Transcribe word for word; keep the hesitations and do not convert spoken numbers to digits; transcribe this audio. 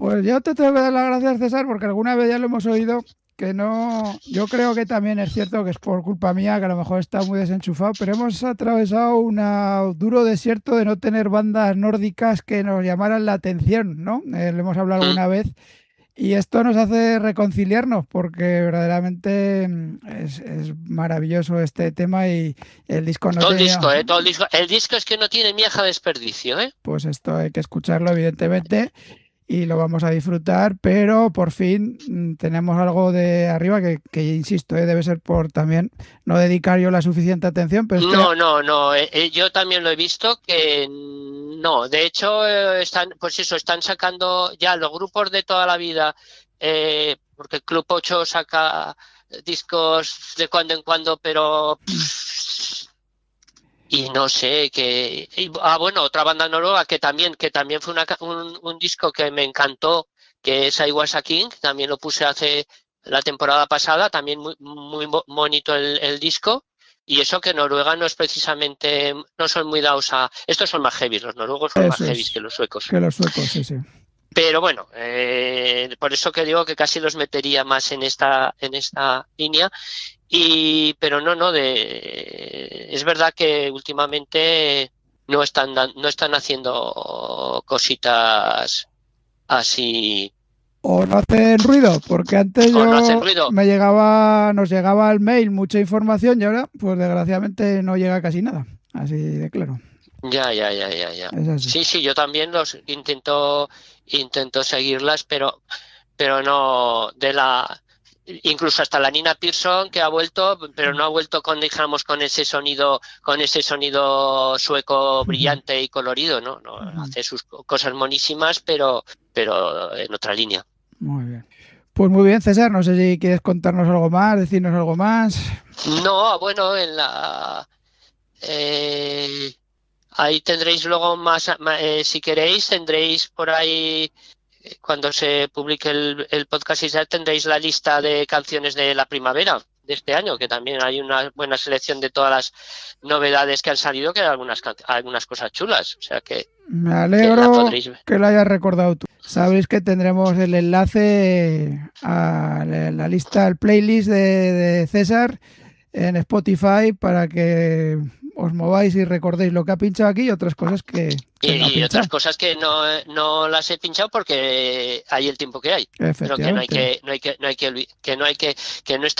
Pues yo te tengo que dar las gracias, César, porque alguna vez ya lo hemos oído, que no... Yo creo que también es cierto que es por culpa mía, que a lo mejor está muy desenchufado, pero hemos atravesado un duro desierto de no tener bandas nórdicas que nos llamaran la atención, ¿no? Eh, lo hemos hablado Mm. alguna vez. Y esto nos hace reconciliarnos porque verdaderamente mm, es, es maravilloso este tema y el disco no Todo el tenía, disco, ¿eh? Todo el disco. El disco es que no tiene miaja de desperdicio, ¿eh? pues esto hay que escucharlo evidentemente y lo vamos a disfrutar, pero por fin mm, tenemos algo de arriba que, que insisto, ¿eh? Debe ser por también no dedicar yo la suficiente atención, pero es que No, no, no. eh, eh, yo también lo he visto que no. De hecho, eh, están, pues eso, están sacando ya los grupos de toda la vida, eh, porque el Club ocho saca discos de cuando en cuando, pero pff, y no sé que y- ah bueno, otra banda noruega que también que también fue una ca- un, un disco que me encantó, que es I Was a King, también lo puse hace la temporada pasada, también muy muy bo- bonito el, el disco. Y eso que Noruega no es precisamente, no son muy dados a, estos son más heavy, los noruegos son más eso heavy que es, los suecos. que los suecos, sí, sí. Pero bueno, eh, por eso que digo que casi los metería más en esta, en esta línea. Y, pero no, no, de, es verdad que últimamente no están, dan- no están haciendo cositas así O no hacen ruido, porque antes o no hacen yo ruido. me llegaba, nos llegaba al mail mucha información y ahora, pues desgraciadamente no llega casi nada. Así de claro. Ya, ya, ya, ya, ya. Es así. Sí, sí, yo también los intento, intento seguirlas, pero, pero no de la, incluso hasta la Nina Pearson que ha vuelto, pero no ha vuelto con, digamos, con ese sonido, con ese sonido sueco brillante y colorido, ¿no? No, hace sus cosas monísimas, pero, pero en otra línea. Muy bien. Pues muy bien, César, no sé si quieres contarnos algo más, decirnos algo más. No, bueno, en la, eh, ahí tendréis luego más, ma- eh, si queréis, tendréis por ahí, eh, cuando se publique el, el podcast, ya tendréis la lista de canciones de la primavera de este año, que también hay una buena selección de todas las novedades que han salido, que hay algunas, can- algunas cosas chulas, o sea que, Me que la alegro podréis ver. que lo hayas recordado tú. Sabéis que tendremos el enlace a la la lista, al playlist de, de César en Spotify para que os mováis y recordéis lo que ha pinchado aquí y otras cosas que, que no ha Y, y otras pinchado. cosas que no, no las he pinchado porque hay el tiempo que hay, pero que no hay Efectivamente. que, no hay que, no hay que, olvi- que no hay que, que no está